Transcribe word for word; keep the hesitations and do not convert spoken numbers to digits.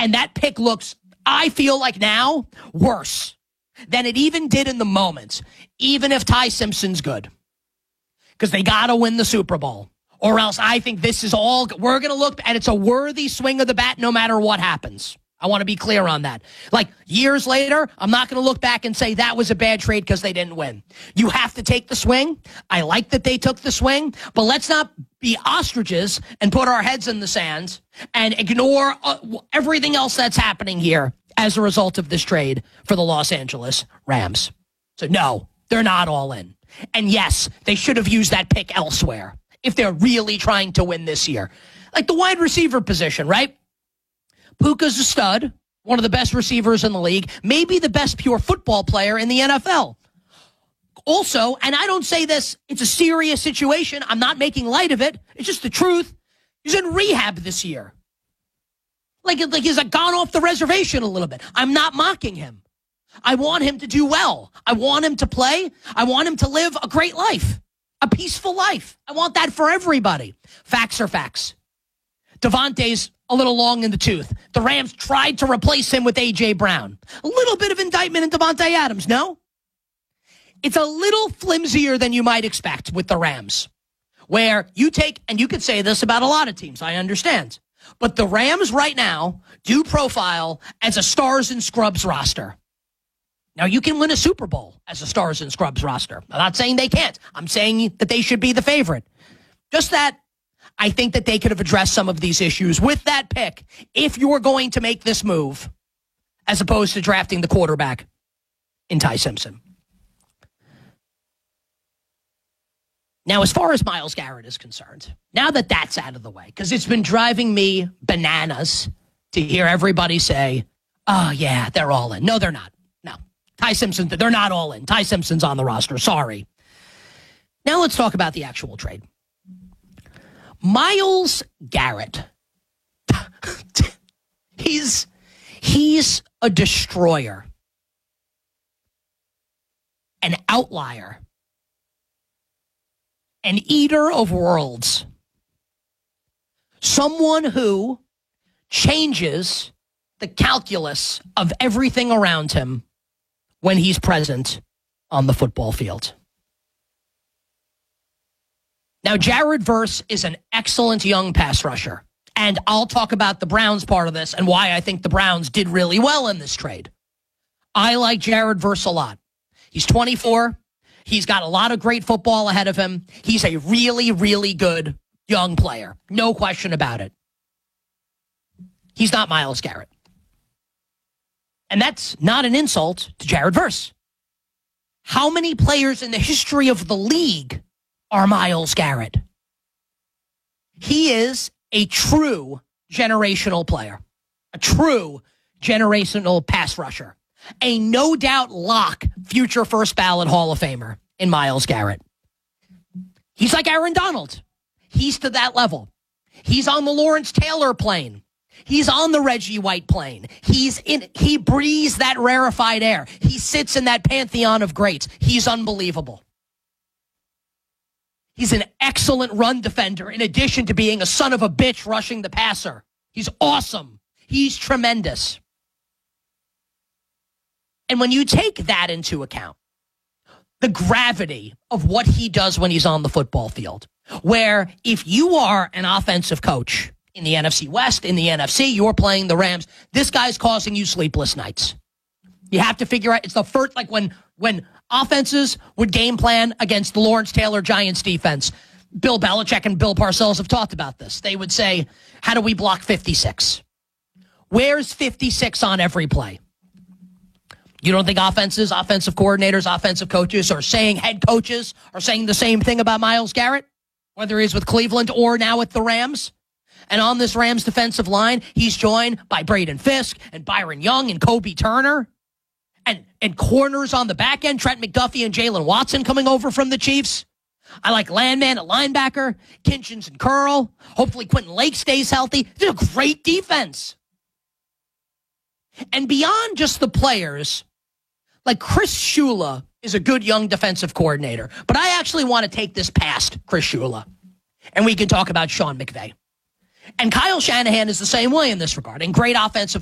And that pick looks, I feel like now, worse than it even did in the moment, even if Ty Simpson's good. Because they got to win the Super Bowl. Or else I think this is all, we're going to look, and it's a worthy swing of the bat no matter what happens. I want to be clear on that. Like, years later, I'm not going to look back and say that was a bad trade because they didn't win. You have to take the swing. I like that they took the swing, but let's not be ostriches and put our heads in the sand and ignore uh, everything else that's happening here as a result of this trade for the Los Angeles Rams. So, no, they're not all in. And yes, they should have used that pick elsewhere if they're really trying to win this year. Like the wide receiver position, right? Puka's a stud, one of the best receivers in the league, maybe the best pure football player in the N F L. Also, and I don't say this, it's a serious situation. I'm not making light of it. It's just the truth. He's in rehab this year. Like, like he's like gone off the reservation a little bit. I'm not mocking him. I want him to do well. I want him to play. I want him to live a great life, a peaceful life. I want that for everybody. Facts are facts. Devontae's a little long in the tooth. The Rams tried to replace him with A J. Brown. A little bit of indictment in Devontae Adams, no? It's a little flimsier than you might expect with the Rams, where you take, and you could say this about a lot of teams, I understand, but the Rams right now do profile as a stars and scrubs roster. Now, you can win a Super Bowl as a stars and scrubs roster. I'm not saying they can't. I'm saying that they should be the favorite. Just that I think that they could have addressed some of these issues with that pick if you were going to make this move, as opposed to drafting the quarterback in Ty Simpson. Now, as far as Myles Garrett is concerned, now that that's out of the way, because it's been driving me bananas to hear everybody say, oh, yeah, they're all in. No, they're not. No. Ty Simpson, they're not all in. Ty Simpson's on the roster. Sorry. Now let's talk about the actual trade. Myles Garrett, he's, he's a destroyer, an outlier, an eater of worlds, someone who changes the calculus of everything around him when he's present on the football field. Now, Jared Verse is an excellent young pass rusher, and I'll talk about the Browns part of this and why I think the Browns did really well in this trade. I like Jared Verse a lot. He's twenty-four. He's got a lot of great football ahead of him. He's a really, really good young player. No question about it. He's not Myles Garrett. And that's not an insult to Jared Verse. How many players in the history of the league are Myles Garrett? He is a true generational player, a true generational pass rusher, a no doubt lock future first ballot Hall of Famer in Myles Garrett. He's like Aaron Donald. He's to that level. He's on the Lawrence Taylor plane. He's on the Reggie White plane. He's in, he breathes that rarefied air. He sits in that pantheon of greats. He's unbelievable. He's an excellent run defender in addition to being a son of a bitch rushing the passer. He's awesome. He's tremendous. And when you take that into account, the gravity of what he does when he's on the football field, where if you are an offensive coach in the N F C West, in the N F C, you're playing the Rams, this guy's causing you sleepless nights. You have to figure out, it's the first, like when, when offenses would game plan against the Lawrence Taylor Giants defense, Bill Belichick and Bill Parcells have talked about this. They would say, how do we block fifty-six? Where's fifty-six on every play? You don't think offenses, offensive coordinators, offensive coaches are saying, head coaches are saying the same thing about Myles Garrett, whether he's with Cleveland or now with the Rams? And on this Rams defensive line, he's joined by Braden Fisk and Byron Young and Kobe Turner. And, and corners on the back end, Trent McDuffie and Jalen Watson coming over from the Chiefs. I like Landman at linebacker, Kinchins and Curl. Hopefully Quentin Lake stays healthy. It's a great defense. And beyond just the players, like Chris Shula is a good young defensive coordinator. But I actually want to take this past Chris Shula. And we can talk about Sean McVay. And Kyle Shanahan is the same way in this regard. And great offensive